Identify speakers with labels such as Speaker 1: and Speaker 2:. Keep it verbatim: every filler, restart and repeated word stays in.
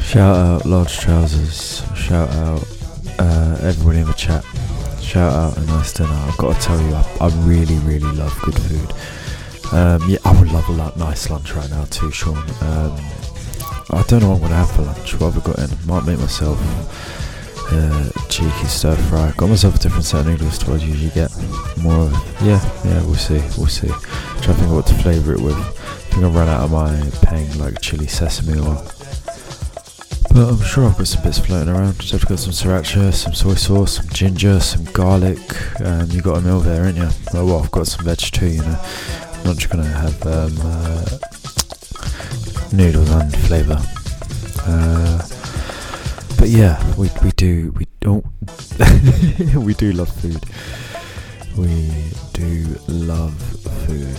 Speaker 1: Shout out Large Trousers. Shout out uh, everybody in the chat. Shout out a nice dinner. I've got to tell you, I, I really, really love good food. Um, yeah, I would love a lot, nice lunch right now too, Sean. Um, I don't know what I'm going to have for lunch. What have I got in? Might make myself uh, cheeky stir fry. Got myself a different set of noodles to what I usually get. More of, yeah, yeah, we'll see, we'll see. Trying to think of what to flavour it with. I think I've run out of my paying like chili sesame oil. But I'm sure I've got some bits floating around. So I've got some sriracha, some soy sauce, some ginger, some garlic. Um, you got a meal there, ain't you? Oh, well, I've got some veg too, you know. I'm not just going to have um, uh, noodles and flavour. Uh, but yeah, we we do, we don't, we do love food. We do love food.